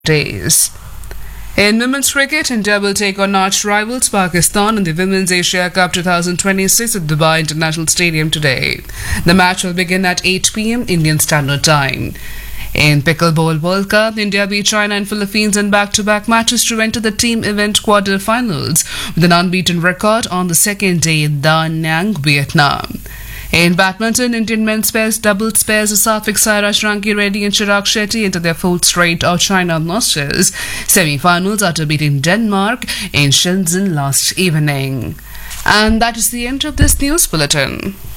days. In women's cricket, India will take on arch rivals Pakistan in the Women's Asia Cup 2026 at Dubai International Stadium today. The match will begin at 8 p.m. Indian Standard Time. In Pickleball World Cup, India beat China and Philippines in back-to-back matches to enter the team event quarter-finals with an unbeaten record on the second day in Da Nang, Vietnam. In badminton, Indian men's doubles pairs of Safik Sairaj Ranki Reddy and Chirag Shetty into their fourth straight of China Masters semi-finals after beating Denmark in Shenzhen last evening. And that is the end of this news bulletin.